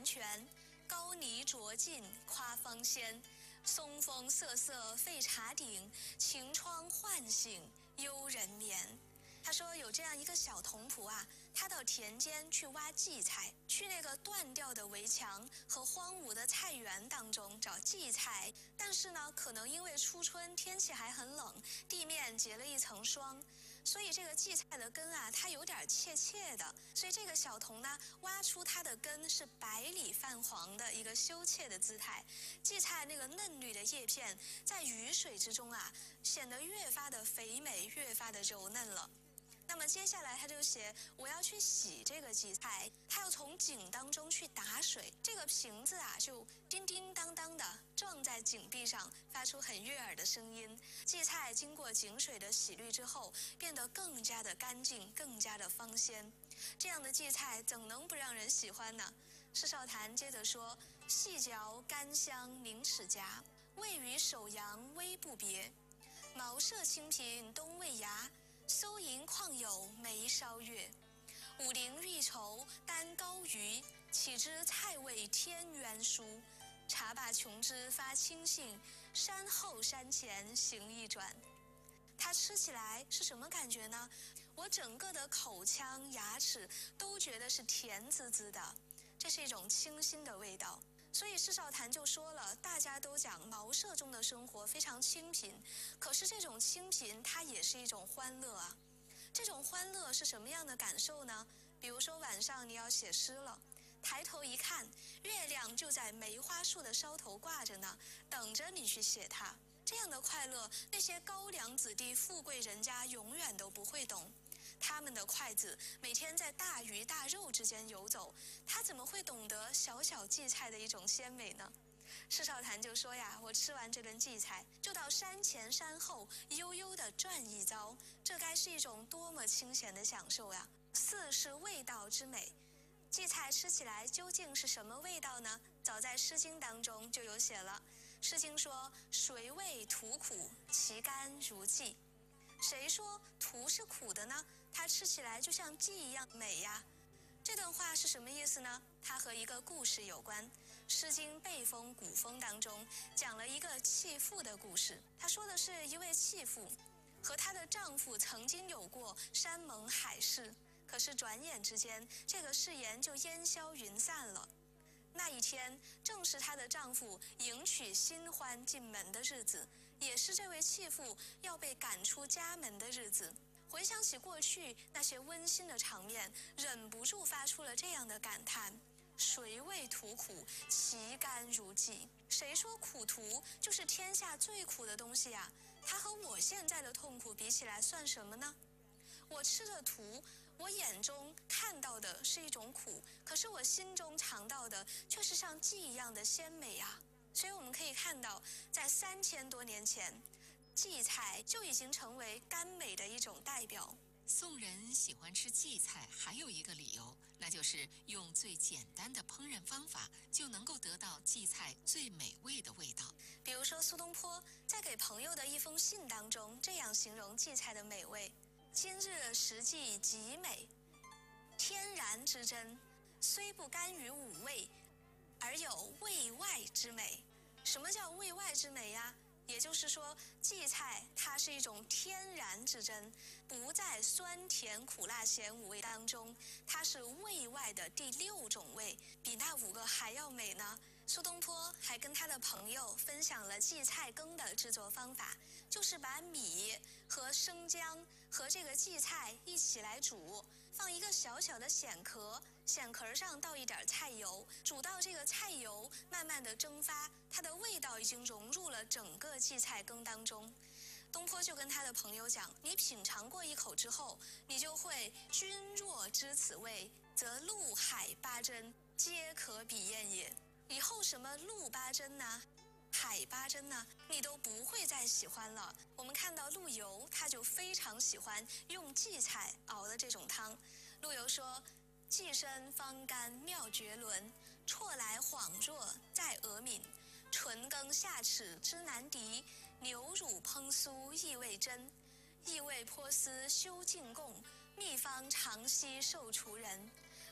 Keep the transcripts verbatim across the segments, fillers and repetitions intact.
泉，高泥浊尽夸芳鲜。松风瑟瑟沸茶鼎，晴窗唤醒幽人眠。他说有这样一个小童仆啊，他到田间去挖荠菜，去那个断掉的围墙和荒芜的菜园当中找荠菜，但是呢，可能因为初春天气还很冷，地面结了一层霜，所以这个荠菜的根啊，它有点怯怯的，所以这个小童呢，挖出它的根是白里泛黄的一个羞怯的姿态。荠菜那个嫩绿的叶片在雨水之中啊，显得越发的肥美，越发的柔嫩了。那么接下来他就写，我要去洗这个荠菜，他要从井当中去打水，这个瓶子啊就叮叮当当的撞在井壁上，发出很悦耳的声音。荠菜经过井水的洗滤之后，变得更加的干净，更加的芳鲜。这样的荠菜怎能不让人喜欢呢？施少谭接着说，细嚼甘香凝齿颊，味与首阳微不别。茅舍清贫东魏芽，搜银况有眉梢月。武陵玉稠丹高鱼，岂知菜味天渊殊。茶罢琼枝发清兴，山后山前行一转。它吃起来是什么感觉呢？我整个的口腔牙齿都觉得是甜滋滋的，这是一种清新的味道。所以施少谭就说了，大家都讲茅舍中的生活非常清贫，可是这种清贫它也是一种欢乐啊。这种欢乐是什么样的感受呢？比如说晚上你要写诗了，抬头一看，月亮就在梅花树的梢头挂着呢，等着你去写它。这样的快乐，那些高粱子弟富贵人家永远都不会懂。他们的筷子每天在大鱼大肉之间游走，他怎么会懂得小小荠菜的一种鲜美呢？施少谭就说呀，我吃完这顿荠菜，就到山前山后悠悠地转一遭，这该是一种多么清闲的享受呀！四是味道之美，荠菜吃起来究竟是什么味道呢？早在《诗经》当中就有写了，《诗经》说：“谁味土苦，其甘如荠。”谁说土是苦的呢？它吃起来就像荠一样美呀。这段话是什么意思呢？它和一个故事有关。《诗经·背风·古风》当中讲了一个弃妇的故事。他说的是一位弃妇和她的丈夫曾经有过山盟海誓，可是转眼之间，这个誓言就烟消云散了。那一天正是她的丈夫迎娶新欢进门的日子，也是这位弃妇要被赶出家门的日子。回想起过去那些温馨的场面，忍不住发出了这样的感叹：谁味土苦，其甘如荠。谁说苦途就是天下最苦的东西呀？它和我现在的痛苦比起来算什么呢？我吃的土，我眼中看到的是一种苦，可是我心中尝到的却是像荠一样的鲜美啊！所以我们可以看到，在三千多年前，荠菜就已经成为甘美的一种代表。 宋人喜欢吃荠菜还有一个理由，那就是用最简单的烹饪方法就能够得到荠菜最美味的味道。 比如说苏东坡在给朋友的一封信当中这样形容荠菜的美味：今日食荠极美，天然之真，虽不甘于五味，而有味外之美。什么叫味外之美呀？也就是说，荠菜它是一种天然之真，不在酸甜苦辣咸五味当中，它是味外的第六种味，比那五个还要美呢。苏东坡还跟他的朋友分享了荠菜羹的制作方法，就是把米和生姜和这个荠菜一起来煮，放一个小小的蚬壳，蚬壳上倒一点菜油，煮到这个菜油慢慢的蒸发，它的味道已经融入了整个荠菜羹当中。东坡就跟他的朋友讲，你品尝过一口之后，你就会君若知此味，则陆海八珍皆可比验也。以后什么陆八珍呢，海八珍呢，你都不会再喜欢了。我们看到陆游他就非常喜欢用荠菜熬的这种汤。陆游说：荠深方甘妙绝伦，啜来恍若在鹅闽。纯羹下齿之难敌，牛乳烹酥意味真。意味颇思修静供，秘方常悉受厨人。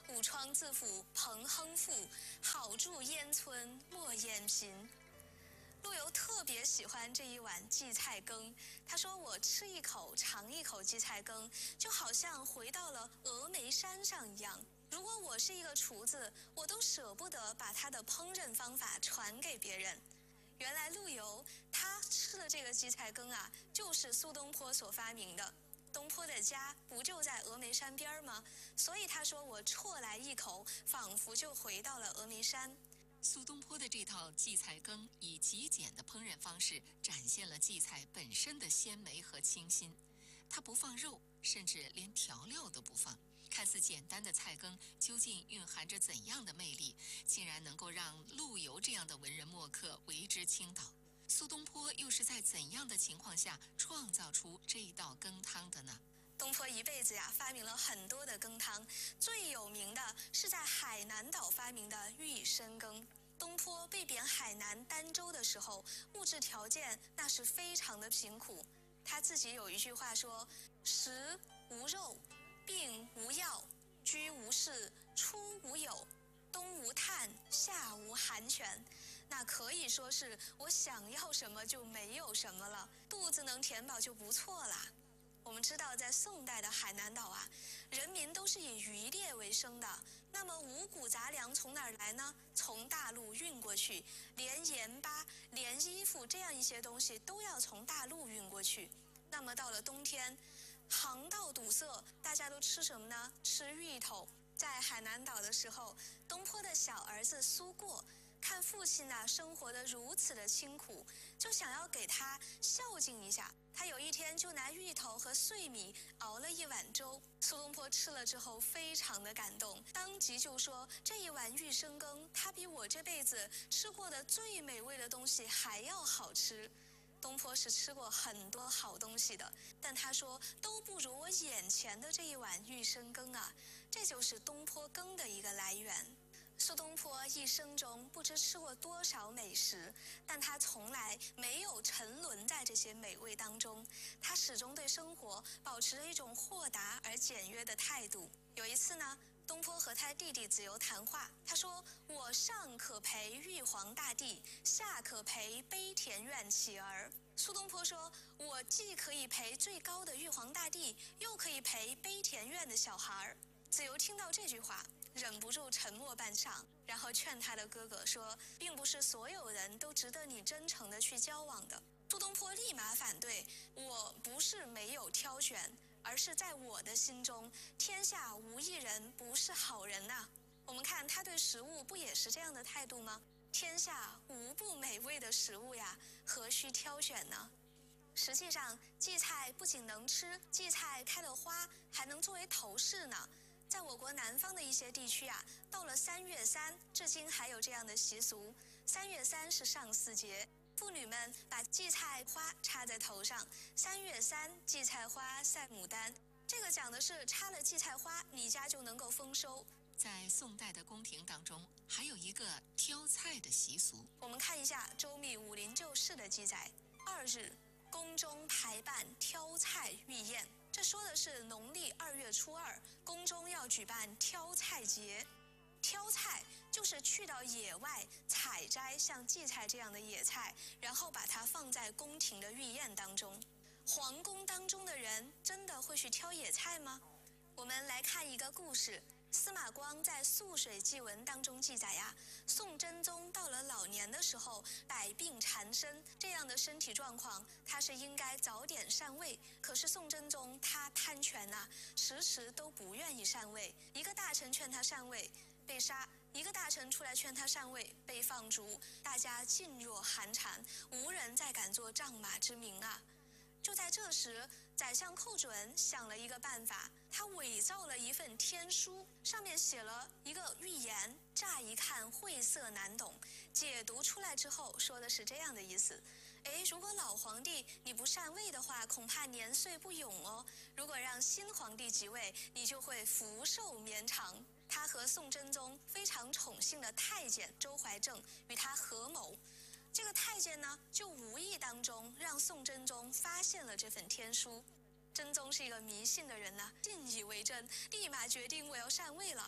武窗自辅彭亨富，好筑燕村莫燕贫。陆游特别喜欢这一碗荠菜羹，他说我吃一口尝一口荠菜羹，就好像回到了峨眉山上一样。如果我是一个厨子，我都舍不得把他的烹饪方法传给别人。原来陆游他吃的这个荠菜羹啊，就是苏东坡所发明的。东坡的家不就在峨眉山边吗？所以他说我啜来一口，仿佛就回到了峨眉山。 苏东坡的这套荠菜羹以极简的烹饪方式，展现了荠菜本身的鲜美和清新。它不放肉，甚至连调料都不放。看似简单的菜羹，究竟蕴含着怎样的魅力，竟然能够让陆游这样的文人墨客为之倾倒？苏东坡又是在怎样的情况下创造出这一道羹汤的呢？ 东坡一辈子呀，发明了很多的羹汤，最有名的是在海南岛发明的玉参羹。东坡被贬海南儋州的时候，物质条件那是非常的贫苦。他自己有一句话说：“食无肉，病无药，居无室，出无友，冬无炭，夏无寒泉。”那可以说是我想要什么就没有什么了，肚子能填饱就不错啦。我们知道，在宋代的海南岛啊，人民都是以渔猎为生的。那么五谷杂粮从哪儿来呢？从大陆运过去，连盐巴、连衣服这样一些东西都要从大陆运过去。那么到了冬天，航道堵塞，大家都吃什么呢？吃芋头。在海南岛的时候，东坡的小儿子苏过看父亲呐、啊、生活得如此的清苦，就想要给他孝敬一下。他有一天就拿芋头和碎米熬了一碗粥，苏东坡吃了之后非常的感动，当即就说这一碗玉参羹，它比我这辈子吃过的最美味的东西还要好吃。东坡是吃过很多好东西的，但他说都不如我眼前的这一碗玉参羹啊，这就是东坡羹的一个来源。苏东坡一生中不知吃过多少美食，但他从来没有沉沦在这些美味当中，他始终对生活保持着一种豁达而简约的态度。有一次呢，东坡和他弟弟子由谈话，他说：“我上可陪玉皇大帝，下可陪卑田院乞儿。”苏东坡说：“我既可以陪最高的玉皇大帝，又可以陪卑田院的小孩儿。”子由听到这句话，忍不住沉默半晌，然后劝他的哥哥说：“并不是所有人都值得你真诚的去交往的。”苏东坡立马反对：“我不是没有挑选，而是在我的心中，天下无一人不是好人呐、啊。”我们看他对食物不也是这样的态度吗？天下无不美味的食物呀，何须挑选呢？实际上，荠菜不仅能吃，荠菜开了花还能作为头饰呢。在我国南方的一些地区啊，到了三月三，至今还有这样的习俗。三月三是上巳节，妇女们把荠菜花插在头上。三月三，荠菜花赛牡丹，这个讲的是插了荠菜花，你家就能够丰收。 在宋代的宫廷当中，还有一个挑菜的习俗。 我们看一下《周密武林旧事》的记载：二日，宫中排办挑菜御宴。这说的是农历二月初二，宫中要举办挑菜节。挑菜就是去到野外采摘像荠菜这样的野菜，然后把它放在宫廷的御宴当中。皇宫当中的人真的会去挑野菜吗？我们来看一个故事。司马光在《素水记文》当中记载呀，宋真宗到了老年的时候，百病缠身，这样的身体状况，他是应该早点禅位。可是宋真宗他贪权呐、啊，迟迟都不愿意禅位。一个大臣劝他禅位，被杀；一个大臣出来劝他禅位，被放逐。大家噤若寒蝉，无人再敢做丈马之名啊！就在这时，宰相寇准想了一个办法，他伪造了一份天书，上面写了一个预言，乍一看晦涩难懂，解读出来之后说的是这样的意思：哎，如果老皇帝你不禅位的话，恐怕年岁不永哦；如果让新皇帝即位，你就会福寿绵长。他和宋真宗非常宠幸的太监周怀正与他合谋。这个太监呢，就无意当中让宋真宗发现了这份天书。真宗是一个迷信的人呢、啊，信以为真，立马决定我要禅位了。可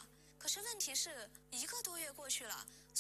可是问题是，一个多月过去了，